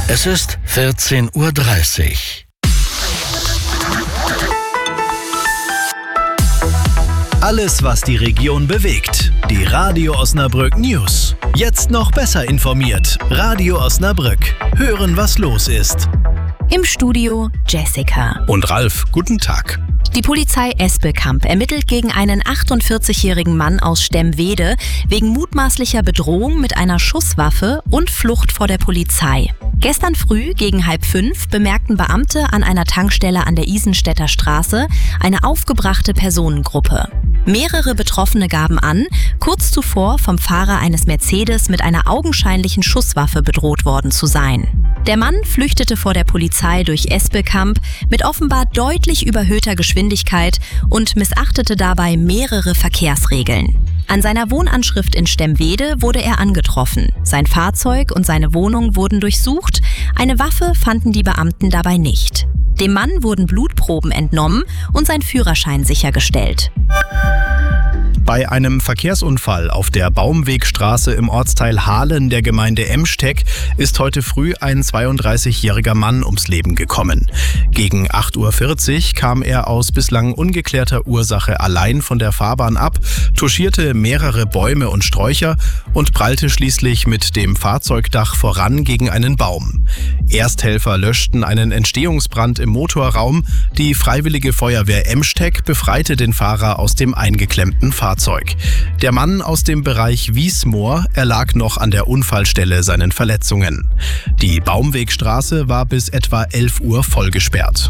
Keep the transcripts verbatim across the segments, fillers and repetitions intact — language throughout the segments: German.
Es ist vierzehn Uhr dreißig. Alles, was die Region bewegt. Die Radio Osnabrück News. Jetzt noch besser informiert. Radio Osnabrück. Hören, was los ist. Im Studio Jessica. Und Ralf, guten Tag. Die Polizei Espelkamp ermittelt gegen einen achtundvierzigjährigen Mann aus Stemwede wegen mutmaßlicher Bedrohung mit einer Schusswaffe und Flucht vor der Polizei. Gestern früh gegen halb fünf bemerkten Beamte an einer Tankstelle an der Isenstädter Straße eine aufgebrachte Personengruppe. Mehrere Betroffene gaben an, kurz zuvor vom Fahrer eines Mercedes mit einer augenscheinlichen Schusswaffe bedroht worden zu sein. Der Mann flüchtete vor der Polizei durch Espelkamp mit offenbar deutlich überhöhter Geschwindigkeit und missachtete dabei mehrere Verkehrsregeln. An seiner Wohnanschrift in Stemwede wurde er angetroffen. Sein Fahrzeug und seine Wohnung wurden durchsucht. Eine Waffe fanden die Beamten dabei nicht. Dem Mann wurden Blutproben entnommen und sein Führerschein sichergestellt. Bei einem Verkehrsunfall auf der Baumwegstraße im Ortsteil Hahlen der Gemeinde Emsteck ist heute früh ein zweiunddreißigjähriger Mann ums Leben gekommen. Gegen acht Uhr vierzig kam er aus bislang ungeklärter Ursache allein von der Fahrbahn ab, touchierte mehrere Bäume und Sträucher und prallte schließlich mit dem Fahrzeugdach voran gegen einen Baum. Ersthelfer löschten einen Entstehungsbrand im Motorraum. Die Freiwillige Feuerwehr Emsteck befreite den Fahrer aus dem eingeklemmten Fahrzeug. Der Mann aus dem Bereich Wiesmoor erlag noch an der Unfallstelle seinen Verletzungen. Die Baumwegstraße war bis etwa elf Uhr voll gesperrt.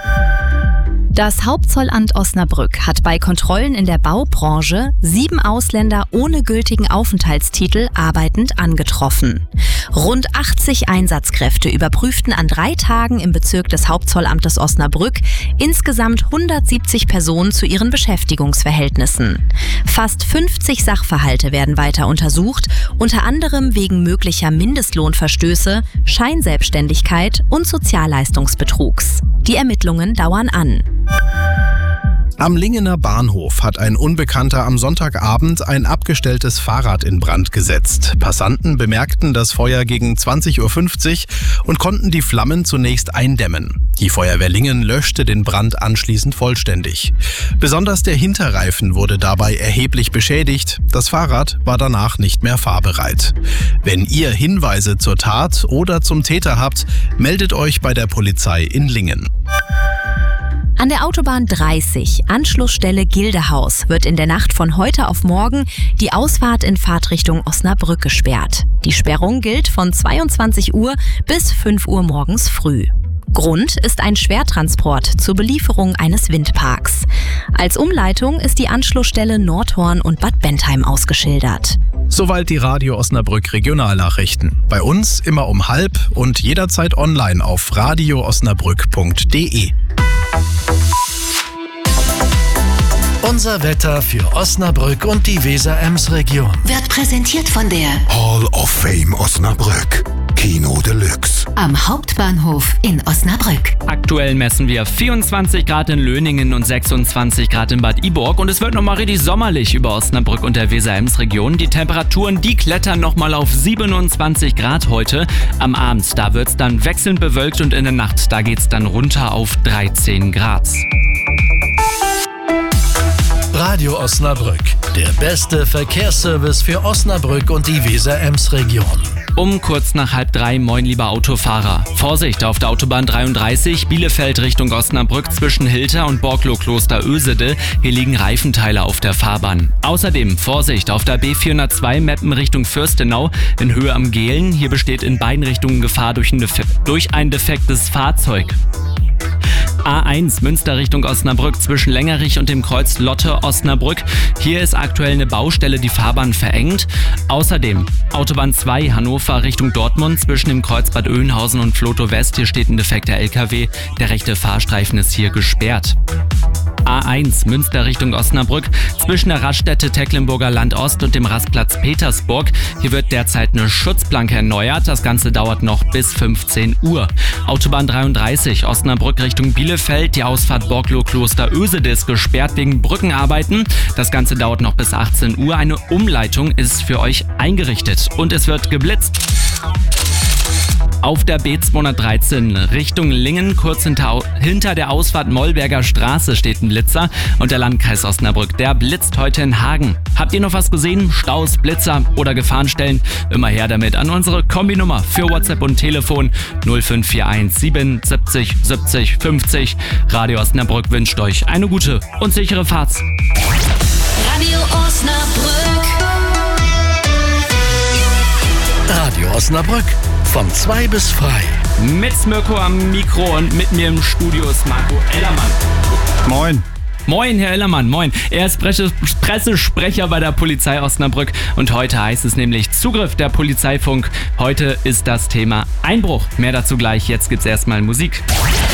Das Hauptzollamt Osnabrück hat bei Kontrollen in der Baubranche sieben Ausländer ohne gültigen Aufenthaltstitel arbeitend angetroffen. Rund achtzig Einsatzkräfte überprüften an drei Tagen im Bezirk des Hauptzollamtes Osnabrück insgesamt hundertsiebzig Personen zu ihren Beschäftigungsverhältnissen. Fast fünfzig Sachverhalte werden weiter untersucht, unter anderem wegen möglicher Mindestlohnverstöße, Scheinselbstständigkeit und Sozialleistungsbetrugs. Die Ermittlungen dauern an. Am Lingener Bahnhof hat ein Unbekannter am Sonntagabend ein abgestelltes Fahrrad in Brand gesetzt. Passanten bemerkten das Feuer gegen zwanzig Uhr fünfzig und konnten die Flammen zunächst eindämmen. Die Feuerwehr Lingen löschte den Brand anschließend vollständig. Besonders der Hinterreifen wurde dabei erheblich beschädigt. Das Fahrrad war danach nicht mehr fahrbereit. Wenn ihr Hinweise zur Tat oder zum Täter habt, meldet euch bei der Polizei in Lingen. An der Autobahn dreißig, Anschlussstelle Gildehaus, wird in der Nacht von heute auf morgen die Ausfahrt in Fahrtrichtung Osnabrück gesperrt. Die Sperrung gilt von zweiundzwanzig Uhr bis fünf Uhr morgens früh. Grund ist ein Schwertransport zur Belieferung eines Windparks. Als Umleitung ist die Anschlussstelle Nordhorn und Bad Bentheim ausgeschildert. Soweit die Radio Osnabrück Regionalnachrichten. Bei uns immer um halb und jederzeit online auf radio osnabrück punkt de. Unser Wetter für Osnabrück und die Weser-Ems-Region wird präsentiert von der Hall of Fame Osnabrück. Kino Deluxe. Am Hauptbahnhof in Osnabrück. Aktuell messen wir vierundzwanzig Grad in Löningen und sechsundzwanzig Grad in Bad Iburg. Und es wird nochmal richtig sommerlich über Osnabrück und der Weser-Ems-Region. Die Temperaturen, die klettern nochmal auf siebenundzwanzig Grad heute. Am Abend, da wird es dann wechselnd bewölkt und in der Nacht, da geht es dann runter auf dreizehn Grad. Radio Osnabrück, der beste Verkehrsservice für Osnabrück und die Weser-Ems-Region. Um kurz nach halb drei, moin lieber Autofahrer. Vorsicht auf der Autobahn dreiunddreißig, Bielefeld Richtung Osnabrück zwischen Hilter und Borklow-Kloster-Ösede. Hier liegen Reifenteile auf der Fahrbahn. Außerdem Vorsicht auf der B vierhundertzwei Meppen Richtung Fürstenau in Höhe am Gehlen. Hier besteht in beiden Richtungen Gefahr durch ein, Defe- durch ein defektes Fahrzeug. A eins Münster Richtung Osnabrück zwischen Längerich und dem Kreuz Lotte-Osnabrück. Hier ist aktuell eine Baustelle, die Fahrbahn verengt. Außerdem Autobahn zwei Hannover Richtung Dortmund zwischen dem Kreuz Bad Oeynhausen und Floto West. Hier steht ein defekter L K W. Der rechte Fahrstreifen ist hier gesperrt. A eins Münster Richtung Osnabrück zwischen der Raststätte Tecklenburger Land Ost und dem Rastplatz Petersburg. Hier wird derzeit eine Schutzplanke erneuert. Das Ganze dauert noch bis fünfzehn Uhr. Autobahn dreiunddreißig Osnabrück Richtung Bielefeld. Die Ausfahrt Borklow-Kloster-Ösede ist gesperrt wegen Brückenarbeiten. Das Ganze dauert noch bis achtzehn Uhr. Eine Umleitung ist für euch eingerichtet und es wird geblitzt. auf der B zweihundertdreizehn Richtung Lingen. Kurz hinter, hinter der Ausfahrt Mollberger Straße steht ein Blitzer und der Landkreis Osnabrück, der blitzt heute in Hagen. Habt ihr noch was gesehen? Staus, Blitzer oder Gefahrenstellen? Immer her damit an unsere Kombinummer für WhatsApp und Telefon null fünf vier eins sieben siebzig siebzig fünfzig. Radio Osnabrück wünscht euch eine gute und sichere Fahrt. Radio Osnabrück. Radio Osnabrück, von zwei bis frei. Mit Mirko am Mikro und mit mir im Studio ist Marco Ellermann. Moin. Moin, Herr Ellermann, moin. Er ist Presse- Pressesprecher bei der Polizei Osnabrück und heute heißt es nämlich Zugriff der Polizeifunk. Heute ist das Thema Einbruch. Mehr dazu gleich, jetzt gibt's erstmal Musik.